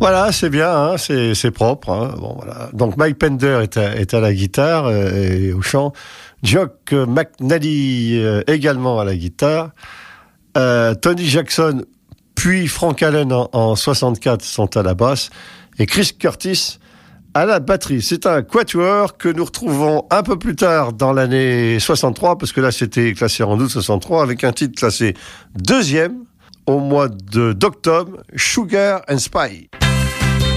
Voilà, c'est bien, hein, c'est propre. Hein. Bon, voilà. Donc Mike Pender est à la guitare et au chant. Jock McNally également à la guitare. Tony Jackson puis Frank Allen en 64 sont à la basse. Et Chris Curtis à la batterie. C'est un quatuor que nous retrouvons un peu plus tard dans l'année 63, parce que là c'était classé en août 63, avec un titre classé deuxième au mois d'octobre, Sugar and Spice.